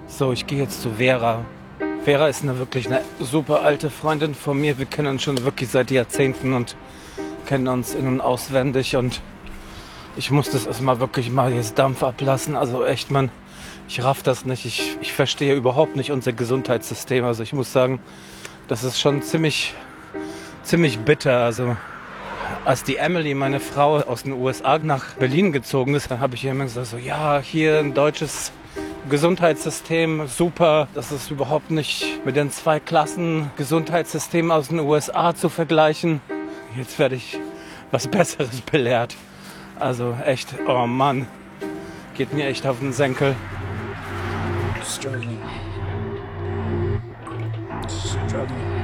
So, ich gehe jetzt zu Vera. Vera ist wirklich eine super alte Freundin von mir. Wir kennen uns schon wirklich seit Jahrzehnten und kennen uns in- und auswendig. Und ich muss das erstmal wirklich mal jetzt Dampf ablassen. Also echt, Mann, ich raff das nicht. Ich verstehe überhaupt nicht unser Gesundheitssystem. Also ich muss sagen, das ist schon ziemlich bitter. Also als die Emily, meine Frau, aus den USA nach Berlin gezogen ist, dann habe ich ihr immer gesagt, so ja, hier ein deutsches Gesundheitssystem, super. Das ist überhaupt nicht mit den 2 Klassen Gesundheitssystemen aus den USA zu vergleichen. Jetzt werde ich was Besseres belehrt. Also echt, oh Mann, geht mir echt auf den Senkel. Struggling. Struggling.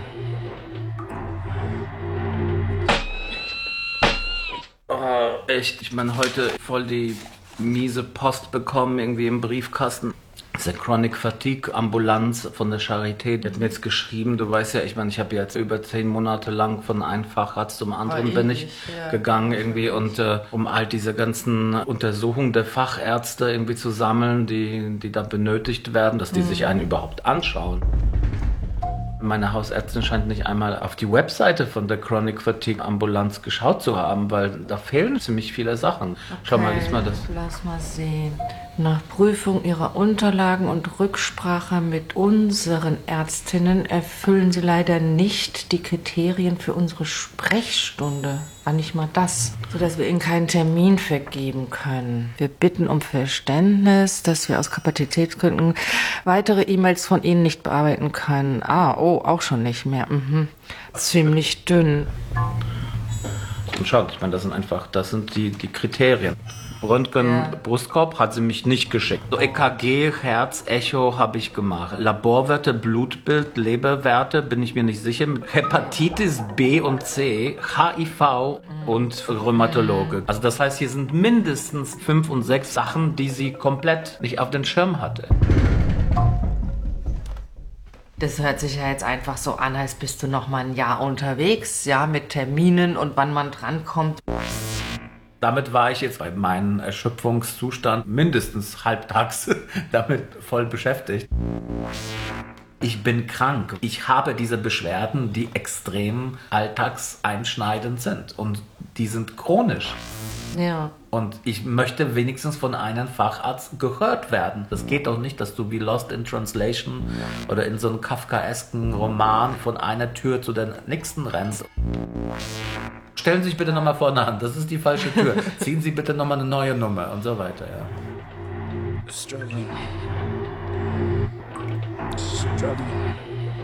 Oh, echt, ich meine, heute voll die miese Post bekommen, irgendwie im Briefkasten. Das ist der Chronic Fatigue Ambulanz von der Charité. Die hat mir jetzt geschrieben, du weißt ja, ich meine, ich habe jetzt über 10 Monate lang von einem Facharzt zum anderen bin ich gegangen irgendwie und um all diese ganzen Untersuchungen der Fachärzte irgendwie zu sammeln, die da benötigt werden, dass die sich einen überhaupt anschauen. Meine Hausärztin scheint nicht einmal auf die Webseite von der Chronic Fatigue Ambulanz geschaut zu haben, weil da fehlen ziemlich viele Sachen. Okay, schau mal, lies mal das. Lass mal sehen. Nach Prüfung Ihrer Unterlagen und Rücksprache mit unseren Ärztinnen erfüllen Sie leider nicht die Kriterien für unsere Sprechstunde. War nicht mal das, sodass wir Ihnen keinen Termin vergeben können. Wir bitten um Verständnis, dass wir aus Kapazitätsgründen weitere E-Mails von Ihnen nicht bearbeiten können. Auch schon nicht mehr. Ziemlich dünn. Und schaut, ich meine, das sind die Kriterien. Röntgen, Brustkorb hat sie mich nicht geschickt. So EKG, Herz, Echo habe ich gemacht. Laborwerte, Blutbild, Leberwerte, bin ich mir nicht sicher. Hepatitis B und C, HIV und Rheumatologe. Also das heißt, hier sind mindestens 5 und 6 Sachen, die sie komplett nicht auf den Schirm hatte. Das hört sich ja jetzt einfach so an, als bist du noch mal ein Jahr unterwegs, ja, mit Terminen und wann man drankommt. Damit war ich jetzt bei meinem Erschöpfungszustand mindestens halbtags damit voll beschäftigt. Ich bin krank. Ich habe diese Beschwerden, die extrem alltagseinschneidend sind und die sind chronisch. Ja. Und ich möchte wenigstens von einem Facharzt gehört werden. Das geht doch nicht, dass du wie Lost in Translation oder in so einem kafkaesken Roman von einer Tür zu der nächsten rennst. Stellen Sie sich bitte nochmal vorne an, das ist die falsche Tür. Ziehen Sie bitte nochmal eine neue Nummer und so weiter, ja. Struggling. Struggling.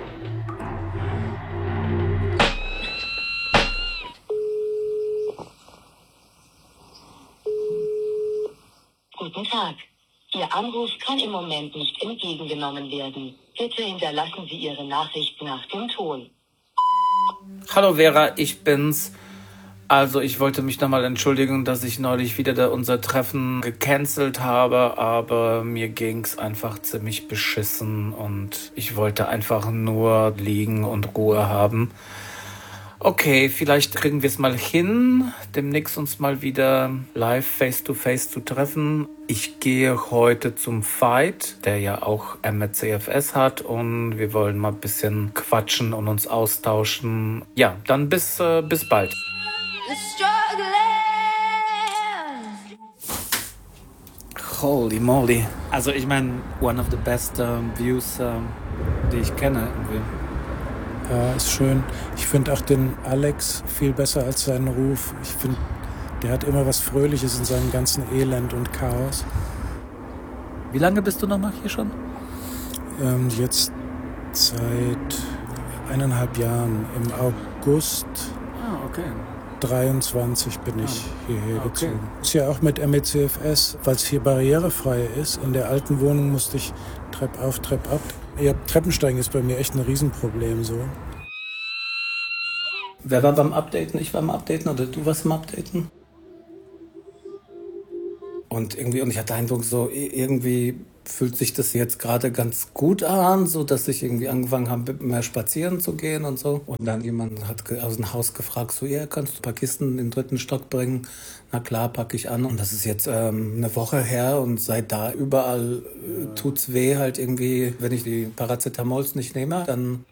Guten Tag. Ihr Anruf kann im Moment nicht entgegengenommen werden. Bitte hinterlassen Sie Ihre Nachricht nach dem Ton. Hallo Vera, ich bin's. Also ich wollte mich nochmal entschuldigen, dass ich neulich wieder unser Treffen gecancelt habe, aber mir ging's einfach ziemlich beschissen und ich wollte einfach nur liegen und Ruhe haben. Okay, vielleicht kriegen wir es mal hin, demnächst uns mal wieder live face-to-face zu treffen. Ich gehe heute zum Veit, der ja auch MRCFS hat und wir wollen mal ein bisschen quatschen und uns austauschen. Ja, dann bis bald. Holy moly. Also ich meine, one of the best views, die ich kenne irgendwie. Ja, ist schön. Ich finde auch den Alex viel besser als seinen Ruf. Ich finde, der hat immer was Fröhliches in seinem ganzen Elend und Chaos. Wie lange bist du nochmal hier schon? Jetzt seit 1,5 Jahren. Im August Okay. 23 bin ich hierher gezogen. Ist ja auch mit MECFS, weil es hier barrierefrei ist. In der alten Wohnung musste ich Trepp auf, Trepp ab. Ja, Treppensteigen ist bei mir echt ein Riesenproblem so. Wer war beim Updaten? Ich war beim Updaten oder du warst beim Updaten? Und ich hatte den Eindruck, so irgendwie fühlt sich das jetzt gerade ganz gut an, so dass ich irgendwie angefangen habe, mehr spazieren zu gehen und so. Und dann jemand hat aus dem Haus gefragt, so, ja, kannst du ein paar Kisten in den 3. Stock bringen? Na klar, packe ich an. Und das ist jetzt eine Woche her und seit da überall tut's weh halt irgendwie, wenn ich die Paracetamols nicht nehme, dann...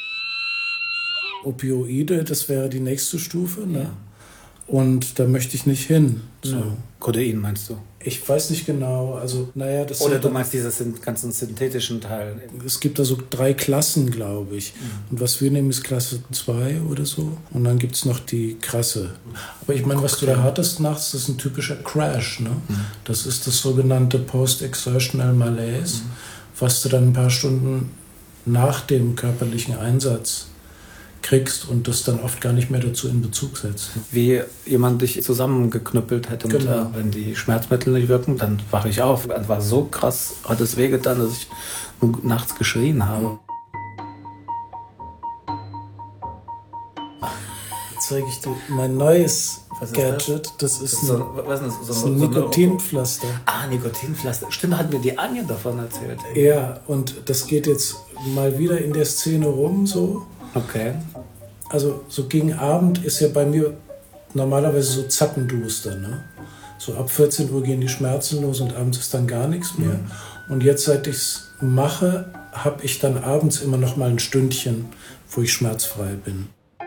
Opioide, das wäre die nächste Stufe, ne? Ja. Und da möchte ich nicht hin. So. Ja. Codein meinst du? Ich weiß nicht genau, also naja, das oder du meinst diese ganzen synthetischen Teile? Es gibt da so 3 Klassen, glaube ich. Und was wir nehmen, ist Klasse 2 oder so. Und dann gibt es noch die krasse. Aber ich meine, was du da hattest nachts, das ist ein typischer Crash, ne? Das ist das sogenannte Post-Exertional Malaise, was du dann ein paar Stunden nach dem körperlichen Einsatz kriegst und das dann oft gar nicht mehr dazu in Bezug setzt. Wie jemand dich zusammengeknüppelt hätte. Genau. Und wenn die Schmerzmittel nicht wirken, dann wache ich auf. Es war so krass, hat es wehgetan, dass ich nachts geschrien habe. Jetzt zeige ich dir mein neues Gadget. Das ist ein Nikotinpflaster. Nikotinpflaster. Stimmt, hat mir die Anja davon erzählt. Ja, und das geht jetzt mal wieder in der Szene rum so. Okay. Also so gegen Abend ist ja bei mir normalerweise so zappenduster, ne? So ab 14 Uhr gehen die Schmerzen los und abends ist dann gar nichts mehr. Und jetzt, seit ich es mache, habe ich dann abends immer noch mal ein Stündchen, wo ich schmerzfrei bin.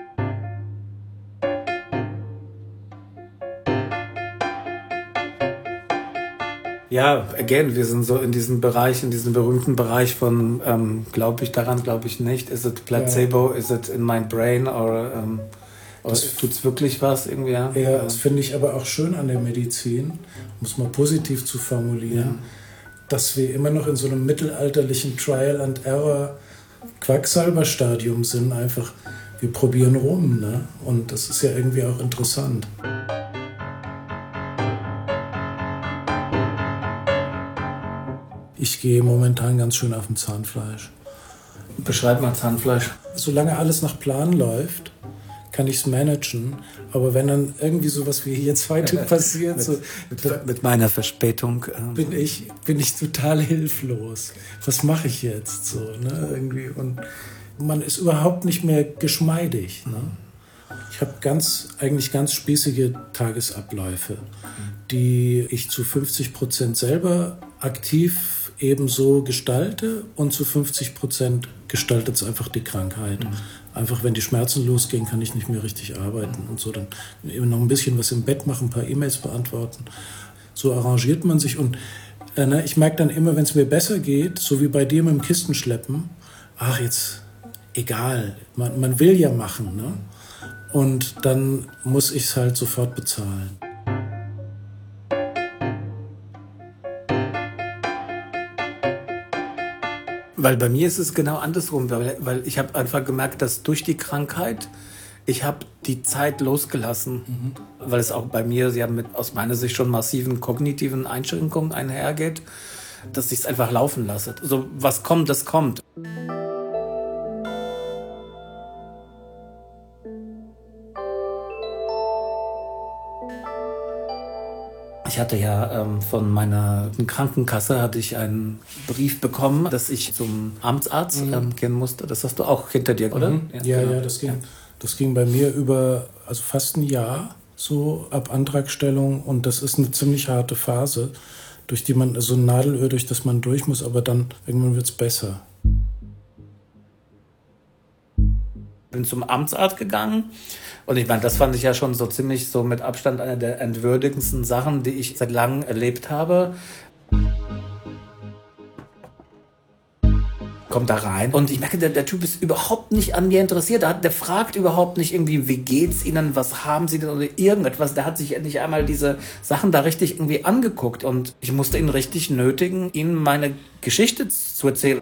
Ja, again, wir sind so in diesem Bereich, in diesem berühmten Bereich von glaube ich daran, glaube ich nicht. Is it placebo? Ja. Is it in my brain? Oder tut's wirklich was irgendwie? Ja, das finde ich aber auch schön an der Medizin, um es mal positiv zu formulieren, dass wir immer noch in so einem mittelalterlichen Trial-and-Error-Quacksalber-Stadium sind. Einfach, wir probieren rum, ne? Und das ist ja irgendwie auch interessant. Ich gehe momentan ganz schön auf dem Zahnfleisch. Beschreib mal Zahnfleisch. Solange alles nach Plan läuft, kann ich es managen. Aber wenn dann irgendwie sowas wie jetzt heute passiert, mit meiner Verspätung, bin ich total hilflos. Was mache ich jetzt so, ne? Irgendwie. Und man ist überhaupt nicht mehr geschmeidig. Ne? Ich habe eigentlich ganz spießige Tagesabläufe, die ich zu 50% selber aktiv ebenso gestalte und zu 50% gestaltet es einfach die Krankheit. Einfach, wenn die Schmerzen losgehen, kann ich nicht mehr richtig arbeiten und so. Dann eben noch ein bisschen was im Bett machen, ein paar E-Mails beantworten. So arrangiert man sich und ich merke dann immer, wenn es mir besser geht, so wie bei dir mit dem Kistenschleppen, ach jetzt, egal, man will ja machen, ne? Und dann muss ich es halt sofort bezahlen. Weil bei mir ist es genau andersrum, weil ich habe einfach gemerkt, dass durch die Krankheit, ich habe die Zeit losgelassen, weil es auch bei mir mit aus meiner Sicht schon massiven kognitiven Einschränkungen einhergeht, dass ich es einfach laufen lasse. So, was kommt, das kommt. Ich hatte ja von meiner Krankenkasse hatte ich einen Brief bekommen, dass ich zum Amtsarzt gehen musste. Das hast du auch hinter dir, oder? Ja, das ging bei mir über fast ein Jahr so ab Antragstellung und das ist eine ziemlich harte Phase, durch die man so ein Nadelöhr, durch das man durch muss, aber dann irgendwann wird's besser. Bin zum Amtsarzt gegangen und ich meine, das fand ich ja schon so ziemlich so mit Abstand eine der entwürdigendsten Sachen, die ich seit langem erlebt habe. Kommt da rein und ich merke, der Typ ist überhaupt nicht an mir interessiert. Der fragt überhaupt nicht irgendwie, wie geht's Ihnen, was haben Sie denn oder irgendetwas. Der hat sich nicht einmal diese Sachen da richtig irgendwie angeguckt und ich musste ihn richtig nötigen, ihm meine Geschichte zu erzählen.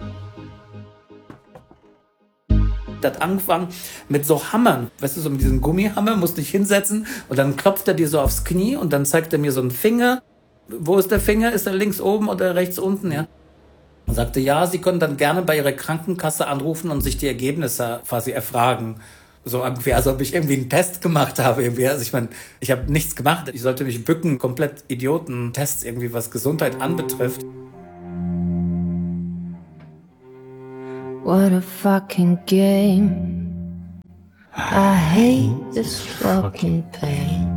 Der hat angefangen mit so Hammern, weißt du, so mit diesem Gummihammer, musste ich hinsetzen und dann klopft er dir so aufs Knie und dann zeigt er mir so einen Finger. Wo ist der Finger? Ist er links oben oder rechts unten? Ja. Und sagte, ja, Sie können dann gerne bei Ihrer Krankenkasse anrufen und sich die Ergebnisse quasi erfragen. So irgendwie, als ob ich irgendwie einen Test gemacht habe. Irgendwie. Also ich meine, ich habe nichts gemacht. Ich sollte mich bücken, komplett Idioten-Tests irgendwie, was Gesundheit anbetrifft. What a fucking game. I hate this fucking pain.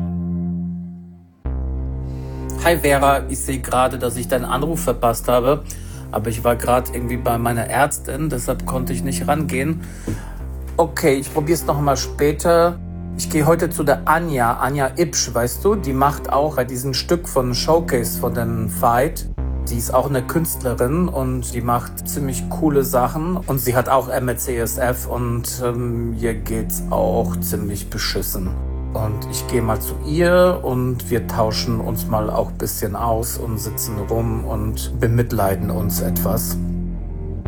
Hi Vera, ich sehe gerade, dass ich deinen Anruf verpasst habe, aber ich war gerade irgendwie bei meiner Ärztin, deshalb konnte ich nicht rangehen. Okay, ich probiere es nochmal später. Ich gehe heute zu der Anja Ipsch, weißt du, die macht auch bei diesem Stück von Showcase von den Fight. Die ist auch eine Künstlerin und die macht ziemlich coole Sachen und sie hat auch ME/CSF und ihr geht's auch ziemlich beschissen. Und ich gehe mal zu ihr und wir tauschen uns mal auch ein bisschen aus und sitzen rum und bemitleiden uns etwas.